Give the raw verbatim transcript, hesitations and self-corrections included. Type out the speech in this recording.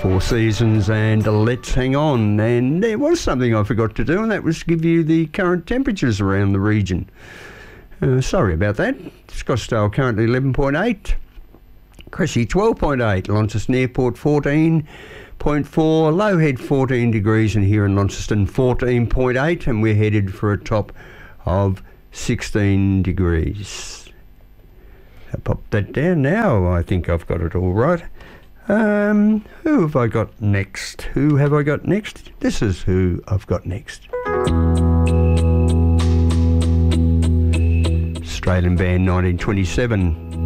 Four Seasons and Let's Hang On. And there was something I forgot to do, and that was to give you the current temperatures around the region. Uh, sorry about that. Scottsdale currently eleven point eight, Cressy twelve point eight, Launceston Airport fourteen point four, Lowhead fourteen degrees, and here in Launceston fourteen point eight, and we're headed for a top of sixteen degrees. I'll pop that down now. I think I've got it all right. Um, who have I got next? Who have I got next? This is who I've got next. Australian band nineteen twenty-seven.